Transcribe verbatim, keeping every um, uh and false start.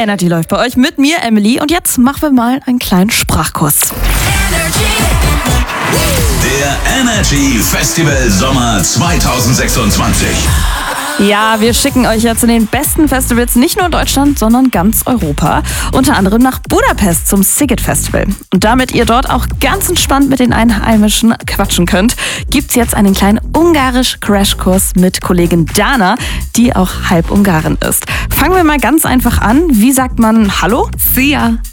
Energy läuft bei euch mit mir, Emily. Und jetzt machen wir mal einen kleinen Sprachkurs. Der Energy Festival Sommer zwanzig sechsundzwanzig. Ja, wir schicken euch ja zu den besten Festivals, nicht nur in Deutschland, sondern ganz Europa. Unter anderem nach Budapest zum Sziget Festival. Und damit ihr dort auch ganz entspannt mit den Einheimischen quatschen könnt, gibt's jetzt einen kleinen Ungarisch-Crashkurs mit Kollegin Dana, die auch halb Ungarin ist. Fangen wir mal ganz einfach an. Wie sagt man Hallo? Szia!